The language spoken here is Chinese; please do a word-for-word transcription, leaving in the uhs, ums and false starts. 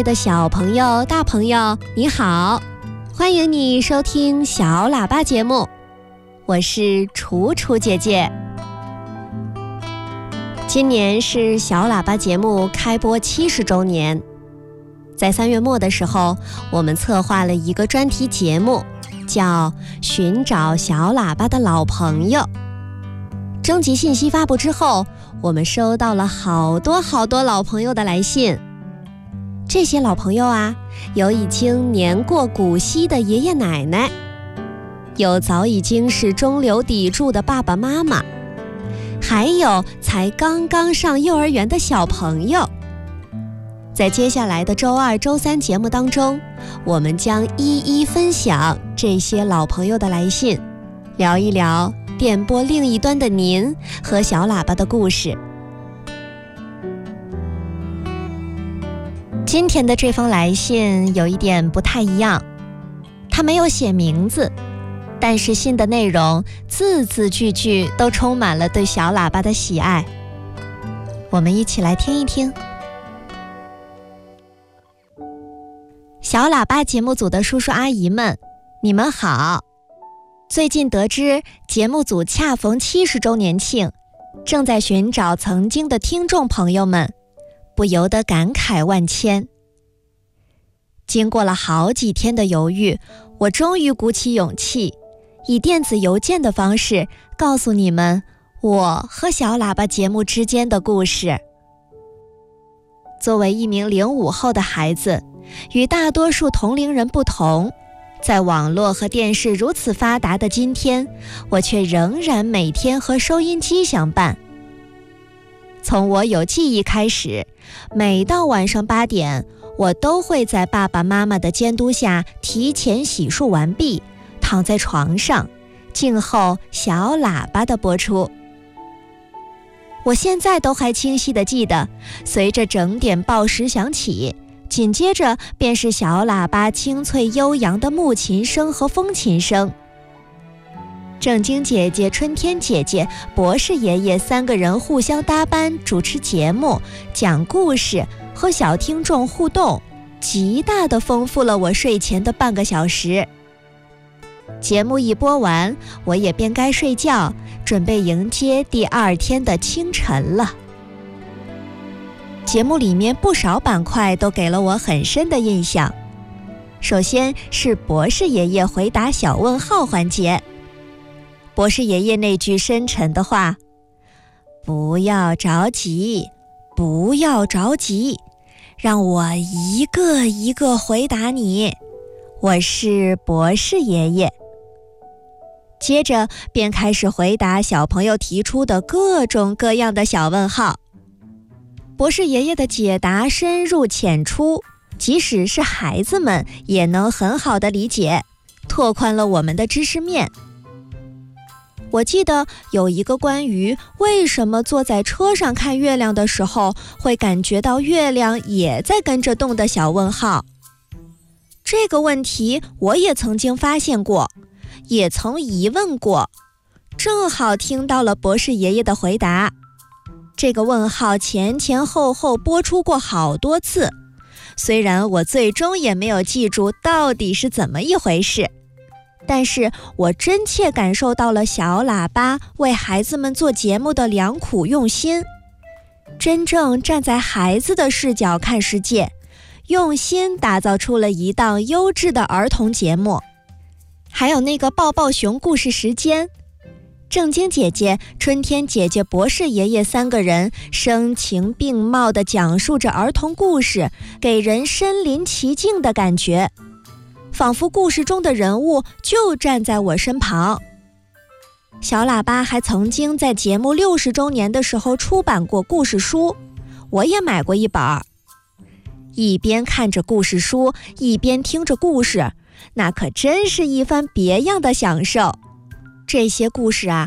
的小朋友、大朋友，你好，欢迎你收听小喇叭节目，我是楚楚姐姐。今年是小喇叭节目开播七十周年，在三月末的时候，我们策划了一个专题节目，叫《寻找小喇叭的老朋友》。征集信息发布之后，我们收到了好多好多老朋友的来信。这些老朋友啊，有已经年过古稀的爷爷奶奶，有早已经是中流砥柱的爸爸妈妈，还有才刚刚上幼儿园的小朋友。在接下来的周二、周三节目当中，我们将一一分享这些老朋友的来信，聊一聊电波另一端的您和小喇叭的故事。今天的这封来信有一点不太一样，他没有写名字，但是信的内容字字句句都充满了对小喇叭的喜爱。我们一起来听一听。小喇叭节目组的叔叔阿姨们，你们好！最近得知节目组恰逢七十周年庆，正在寻找曾经的听众朋友们，不由得感慨万千。经过了好几天的犹豫，我终于鼓起勇气，以电子邮件的方式告诉你们我和小喇叭节目之间的故事。作为一名零五后的孩子，与大多数同龄人不同，在网络和电视如此发达的今天，我却仍然每天和收音机相伴。从我有记忆开始，每到晚上八点，我都会在爸爸妈妈的监督下提前洗漱完毕，躺在床上，静候小喇叭的播出。我现在都还清晰地记得，随着整点报时响起，紧接着便是小喇叭清脆悠扬的木琴声和风琴声。正经姐姐、春天姐姐、博士爷爷三个人互相搭班主持节目，讲故事，和小听众互动，极大地丰富了我睡前的半个小时。节目一播完，我也便该睡觉，准备迎接第二天的清晨了。节目里面不少板块都给了我很深的印象。首先是博士爷爷回答小问号环节。博士爷爷那句深沉的话，不要着急，不要着急，让我一个一个回答你，我是博士爷爷。接着便开始回答小朋友提出的各种各样的小问号。博士爷爷的解答深入浅出，即使是孩子们也能很好的理解，拓宽了我们的知识面。我记得有一个关于为什么坐在车上看月亮的时候会感觉到月亮也在跟着动的小问号。这个问题我也曾经发现过，也曾疑问过，正好听到了博士爷爷的回答。这个问号前前后后播出过好多次，虽然我最终也没有记住到底是怎么一回事，但是我真切感受到了小喇叭为孩子们做节目的良苦用心，真正站在孩子的视角看世界，用心打造出了一档优质的儿童节目。还有那个抱抱熊故事时间，正经姐姐、春天姐姐、博士爷爷三个人声情并茂地讲述着儿童故事，给人身临其境的感觉，仿佛故事中的人物就站在我身旁。小喇叭还曾经在节目六十周年的时候出版过故事书，我也买过一本。一边看着故事书，一边听着故事，那可真是一番别样的享受。这些故事啊，